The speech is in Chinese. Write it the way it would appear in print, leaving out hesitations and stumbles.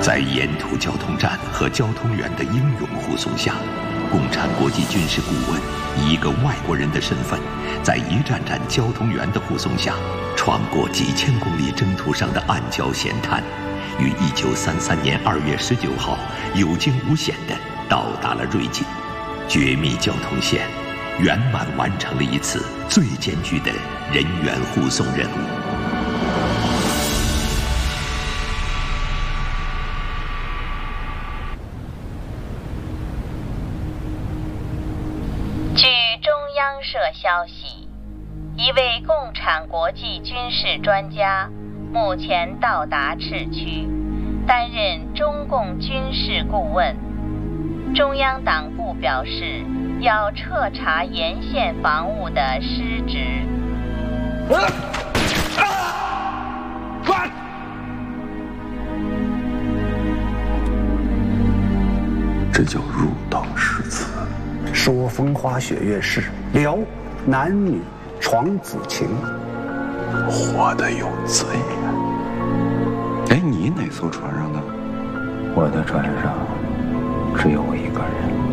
在沿途交通站和交通员的英勇护送下，共产国际军事顾问以一个外国人的身份，在一站站交通员的护送下，穿过几千公里征途上的暗礁险滩，于1933年2月19号有惊无险地到达了瑞金，绝密交通线，圆满完成了一次最艰巨的人员护送任务。 社消息，一位共产国际军事专家目前到达赤区，担任中共军事顾问。中央党部表示要彻查沿线防务的失职。 这叫入党诗词。 说风花雪月事，聊男女床子情， 活得有罪呀！ 哎，你哪艘船上的？ 我的船上只有我一个人。